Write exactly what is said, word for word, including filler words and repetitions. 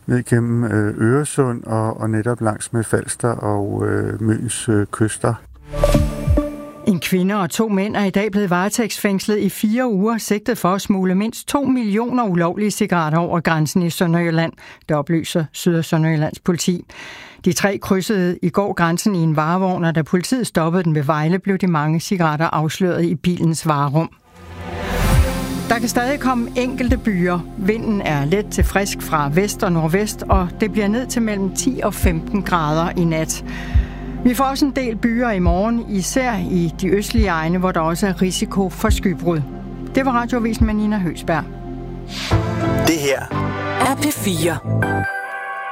ned gennem øh, Øresund og, og netop langs med Falster og øh, Møns øh, kyster. En kvinde og to mænd er i dag blevet varetægtsfængslet i fire uger, sigtet for at smugle mindst to millioner ulovlige cigaretter over grænsen i Sønderjylland, det oplyser Syd- og Sønderjyllands politi. De tre krydsede i går grænsen i en varevogn, og da politiet stoppede den ved Vejle, blev de mange cigaretter afsløret i bilens varerum. Der kan stadig komme enkelte byer. Vinden er let til frisk fra vest og nordvest, og det bliver ned til mellem ti og femten grader i nat. Vi får også en del byer i morgen, især i de østlige egne, hvor der også er risiko for skybrud. Det var Radioavisen med Nina Høsberg. Det her er P fire.